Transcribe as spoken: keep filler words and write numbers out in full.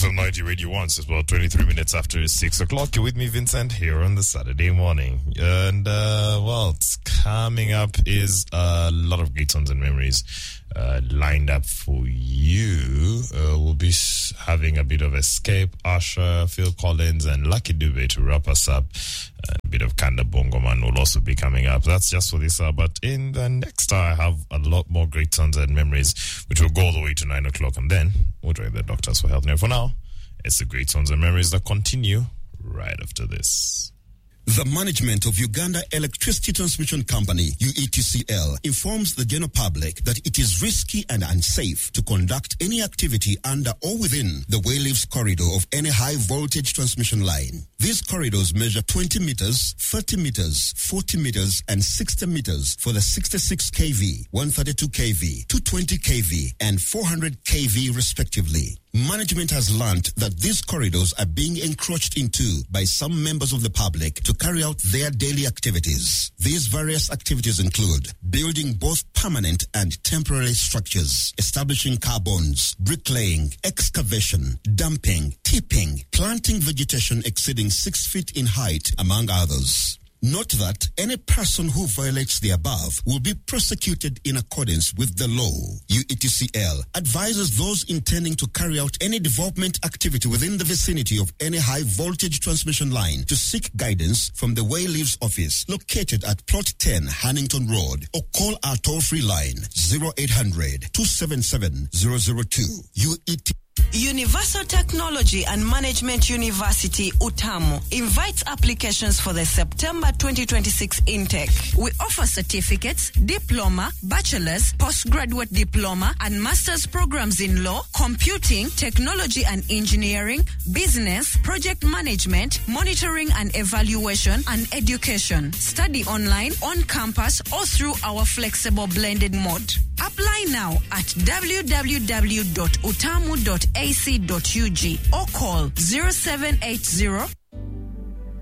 F M ninety Radio one. It's about twenty-three minutes after six o'clock. You're with me, Vincent, here on the Saturday morning. And, uh, well, it's coming up is a lot of great songs and memories uh, lined up for you. Uh, we'll be having a bit of Escape, Usher, Phil Collins, and Lucky Dube to wrap us up. A bit of Kanda Bongo Man will also be coming up. That's just for this hour. But in the next hour, I have a lot more great songs and memories, which will go all the way to nine o'clock. And then we'll join the doctors for health. Now, for now, it's the great songs and memories that continue right after this. The management of Uganda Electricity Transmission Company, U E T C L, informs the general public that it is risky and unsafe to conduct any activity under or within the Wayleaves corridor of any high-voltage transmission line. These corridors measure twenty meters, thirty meters, forty meters, and sixty meters for the sixty-six kilovolt, one thirty-two kilovolt, two twenty kilovolt, and four hundred kilovolt respectively. Management has learned that these corridors are being encroached into by some members of the public to carry out their daily activities. These various activities include building both permanent and temporary structures, establishing car bonds, bricklaying, excavation, dumping, tipping, planting vegetation exceeding six feet in height, among others. Note that any person who violates the above will be prosecuted in accordance with the law. U E T C L advises those intending to carry out any development activity within the vicinity of any high-voltage transmission line to seek guidance from the Wayleaves office located at Plot ten, Hannington Road, or call our toll-free line zero eight hundred, two seven seven, zero zero two. U E T Universal Technology and Management University, UTAMU, invites applications for the September twenty twenty-six intake. We offer certificates, diploma, bachelor's, postgraduate diploma, and master's programs in law, computing, technology and engineering, business, project management, monitoring and evaluation, and education. Study online, on campus, or through our flexible blended mode. Apply now at w w w dot utamu dot a c dot u g or call zero seven eight zero,